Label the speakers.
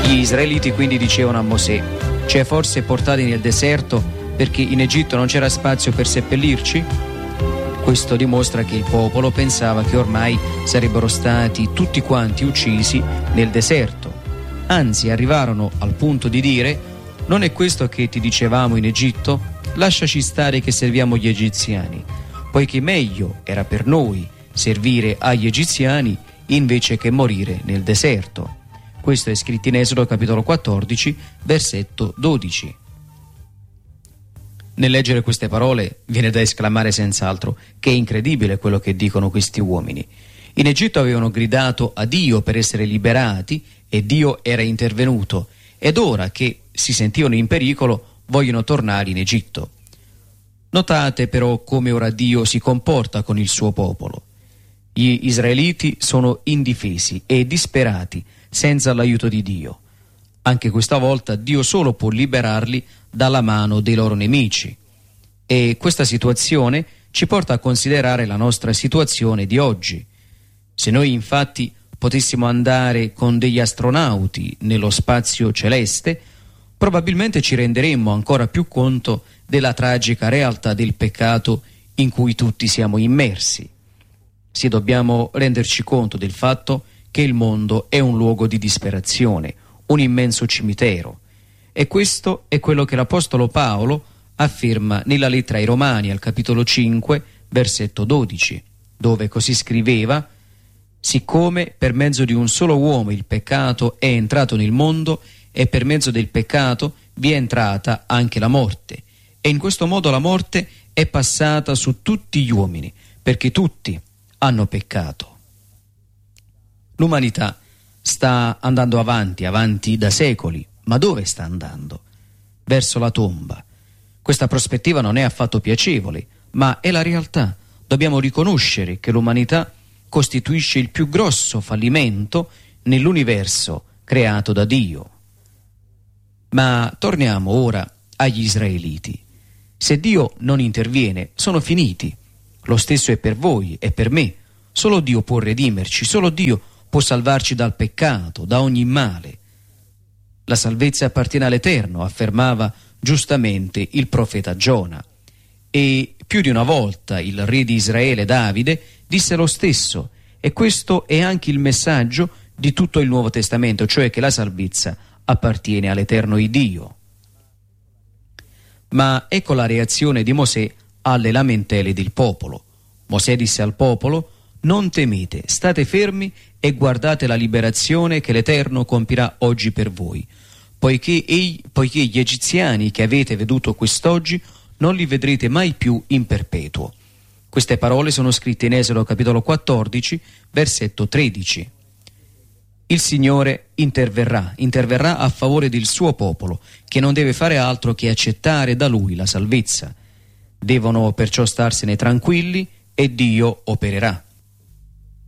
Speaker 1: Gli israeliti quindi dicevano a Mosè: ci hai forse portati nel deserto perché in Egitto non c'era spazio per seppellirci? Questo dimostra che il popolo pensava che ormai sarebbero stati tutti quanti uccisi nel deserto. Anzi, arrivarono al punto di dire: non è questo che ti dicevamo in Egitto? Lasciaci stare che serviamo gli egiziani, poiché meglio era per noi servire agli egiziani invece che morire nel deserto. Questo è scritto in Esodo capitolo 14, versetto 12. Nel leggere queste parole viene da esclamare senz'altro che è incredibile quello che dicono questi uomini. In Egitto avevano gridato a Dio per essere liberati e Dio era intervenuto, ed ora che si sentivano in pericolo vogliono tornare in Egitto. Notate però come ora Dio si comporta con il suo popolo. Gli israeliti sono indifesi e disperati senza l'aiuto di Dio. Anche questa volta Dio solo può liberarli dalla mano dei loro nemici. E questa situazione ci porta a considerare la nostra situazione di oggi. Se noi infatti potessimo andare con degli astronauti nello spazio celeste, probabilmente ci renderemmo ancora più conto della tragica realtà del peccato in cui tutti siamo immersi. Sì, dobbiamo renderci conto del fatto che il mondo è un luogo di disperazione, un immenso cimitero. E questo è quello che l'Apostolo Paolo afferma nella lettera ai Romani al capitolo 5, versetto 12, dove così scriveva: siccome per mezzo di un solo uomo il peccato è entrato nel mondo e per mezzo del peccato vi è entrata anche la morte. E in questo modo la morte è passata su tutti gli uomini, perché tutti hanno peccato. L'umanità sta andando avanti da secoli, ma dove sta andando? Verso la tomba. Questa prospettiva non è affatto piacevole, ma è la realtà. Dobbiamo riconoscere che l'umanità costituisce il più grosso fallimento nell'universo creato da Dio. Ma torniamo ora agli israeliti. Se Dio non interviene, sono finiti. Lo stesso è per voi e per me. Solo Dio può redimerci, solo Dio può salvarci dal peccato, da ogni male. La salvezza appartiene all'Eterno, affermava giustamente il profeta Giona. E più di una volta il re di Israele, Davide, disse lo stesso. E questo è anche il messaggio di tutto il Nuovo Testamento, cioè che la salvezza appartiene all'Eterno Dio. Ma ecco la reazione di Mosè alle lamentele del popolo. Mosè disse al popolo: non temete, state fermi e guardate la liberazione che l'Eterno compirà oggi per voi, poiché gli egiziani che avete veduto quest'oggi non li vedrete mai più in perpetuo. Queste parole sono scritte in Esodo capitolo 14, versetto 13. Il Signore interverrà a favore del suo popolo, che non deve fare altro che accettare da Lui la salvezza. Devono perciò starsene tranquilli e Dio opererà.